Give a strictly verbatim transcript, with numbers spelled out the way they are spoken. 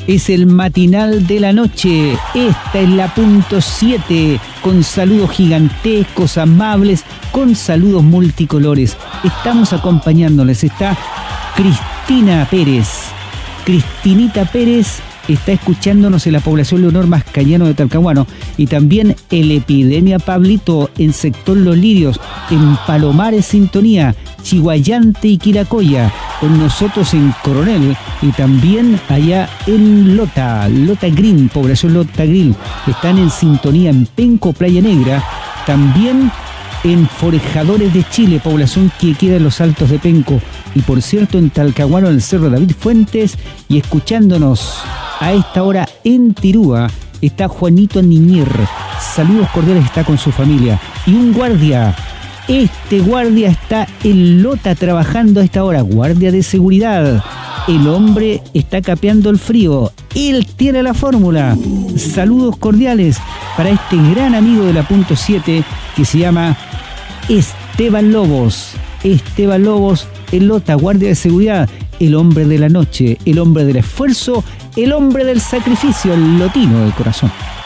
Es el matinal de la noche. Esta es la punto siete, con saludos gigantescos, amables, con saludos multicolores. Estamos acompañándoles. Está Cristina Pérez. Cristinita Pérez está escuchándonos en la población Leonor Mascañano de Talcahuano, y también el Epidemia Pablito en sector Los Lirios, en Palomares Sintonía, Chihuayante y Quiracoya, con nosotros en Coronel, y también allá en Lota, Lota Green, población Lota Green, están en sintonía en Penco, Playa Negra, también en Forjadores de Chile, población que queda en los Altos de Penco, y por cierto en Talcahuano, en el Cerro David Fuentes, y escuchándonos a esta hora en Tirúa está Juanito Niñir. Saludos cordiales, está con su familia. Y un guardia, este guardia está en Lota trabajando a esta hora, guardia de seguridad. El hombre está capeando el frío, él tiene la fórmula. Saludos cordiales para este gran amigo de la punto siete que se llama Esteban Lobos. Esteban Lobos, en Lota, guardia de seguridad, el hombre de la noche, el hombre del esfuerzo, el hombre del sacrificio, el lotino del corazón.